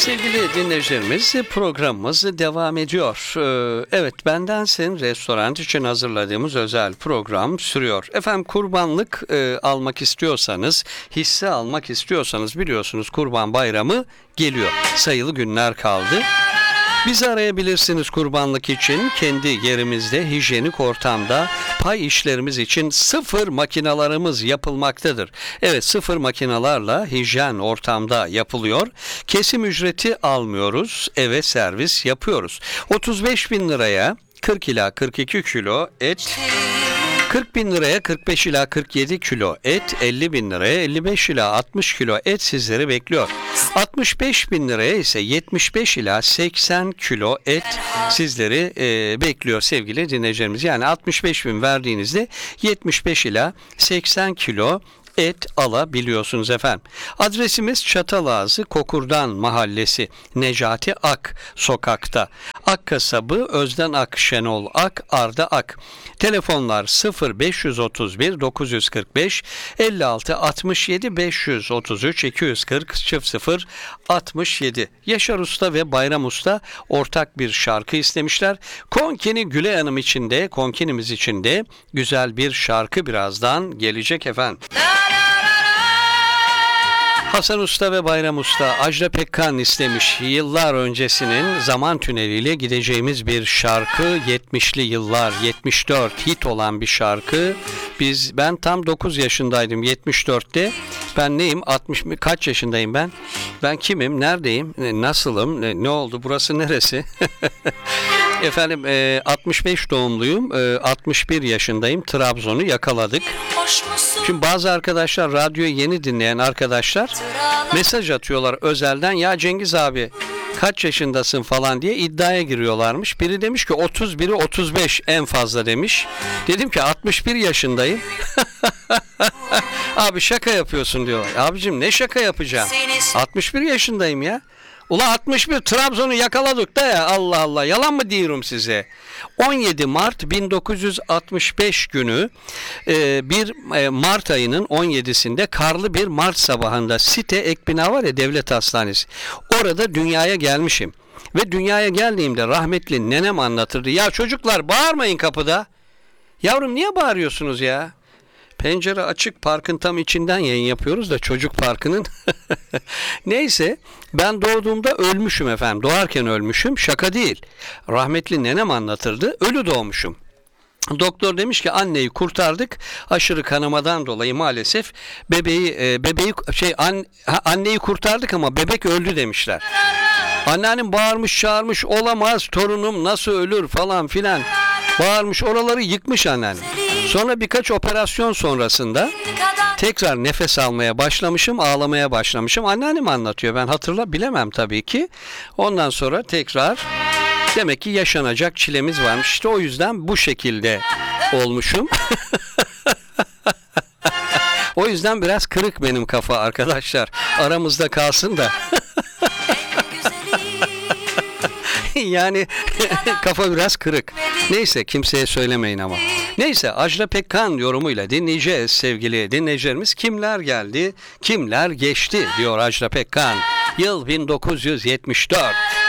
Sevgili dinleyicilerimiz, programımız devam ediyor. Evet, Bendensin restoran için hazırladığımız özel program sürüyor. Efendim, kurbanlık almak istiyorsanız, hisse almak istiyorsanız biliyorsunuz Kurban Bayramı geliyor. Sayılı günler kaldı. Bizi arayabilirsiniz kurbanlık için. Kendi yerimizde, hijyenik ortamda pay işlerimiz için sıfır makinalarımız yapılmaktadır. Evet, sıfır makinalarla hijyen ortamda yapılıyor. Kesim ücreti almıyoruz. Eve servis yapıyoruz. 35 bin liraya 40 ila 42 kilo et, 40 bin liraya 45 ila 47 kilo et, 50 bin liraya 55 ila 60 kilo et sizleri bekliyor. 65 bin liraya ise 75 ila 80 kilo et sizleri bekliyor sevgili dinleyicilerimiz. Yani 65 bin verdiğinizde 75 ila 80 kilo et alabiliyorsunuz efendim. Adresimiz Çatalazı Kokurdan Mahallesi, Necati Ak Sokak'ta. Ak Kasabı, Özden Ak, Şenol Ak, Arda Ak. Telefonlar 0531 945 56 67 533 240 00 67. Yaşar Usta ve Bayram Usta ortak bir şarkı istemişler. Konkini Gülay Hanım için de, konkinimiz için de güzel bir şarkı birazdan gelecek efendim. Hasan Usta ve Bayram Usta, Ajda Pekkan istemiş. Yıllar öncesinin zaman tüneliyle gideceğimiz bir şarkı. 70'li yıllar, 74 hit olan bir şarkı. Ben tam 9 yaşındaydım 74'te. Ben neyim? 60 kaç yaşındayım ben? Ben kimim? Neredeyim? Nasılım? Ne oldu? Burası neresi? Efendim 65 doğumluyum. 61 yaşındayım. Trabzon'u yakaladık. Şimdi bazı arkadaşlar, radyoyu yeni dinleyen arkadaşlar mesaj atıyorlar özelden. Ya Cengiz abi kaç yaşındasın falan diye iddiaya giriyorlarmış. Biri demiş ki 30, biri 35 en fazla demiş. Dedim ki 61 yaşındayım. Abi şaka yapıyorsun diyorlar. Abicim ne şaka yapacağım? 61 yaşındayım ya. Ula 61 Trabzon'u yakaladık da ya, Allah Allah, yalan mı diyorum size? 17 Mart 1965 günü bir Mart ayının 17'sinde karlı bir Mart sabahında Site Ekbina var ya, devlet hastanesi. Orada dünyaya gelmişim. Ve dünyaya geldiğimde rahmetli nenem anlatırdı. Ya çocuklar bağırmayın kapıda. Yavrum niye bağırıyorsunuz ya? Pencere açık, parkın tam içinden yayın yapıyoruz da, çocuk parkının. Neyse, ben doğduğumda ölmüşüm efendim. Doğarken ölmüşüm. Şaka değil. Rahmetli nenem anlatırdı. Ölü doğmuşum. Doktor demiş ki anneyi kurtardık. Aşırı kanamadan dolayı maalesef anneyi kurtardık ama bebek öldü demişler. Anneannem bağırmış çağırmış, olamaz torunum nasıl ölür falan filan. Bağırmış, oraları yıkmış anneannem. Sonra birkaç operasyon sonrasında tekrar nefes almaya başlamışım, ağlamaya başlamışım. Anneannem anlatıyor, ben bilemem tabii ki. Ondan sonra tekrar demek ki yaşanacak çilemiz varmış. İşte o yüzden bu şekilde olmuşum. O yüzden biraz kırık benim kafa arkadaşlar. Aramızda kalsın da. Yani kafa biraz kırık. Neyse, kimseye söylemeyin ama. Neyse, Ajda Pekkan yorumuyla dinleyeceğiz sevgili dinleyicilerimiz. Kimler geldi, kimler geçti diyor Ajda Pekkan. Yıl 1974.